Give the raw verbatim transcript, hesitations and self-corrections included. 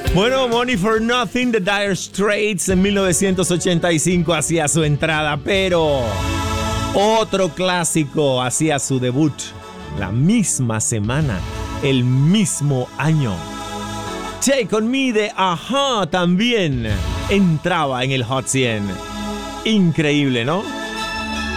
Bueno, Money for Nothing de Dire Straits en mil novecientos ochenta y cinco hacía su entrada, pero otro clásico hacía su debut la misma semana, el mismo año. Take On Me de A-ha también entraba en el Hot cien. Increíble, ¿no?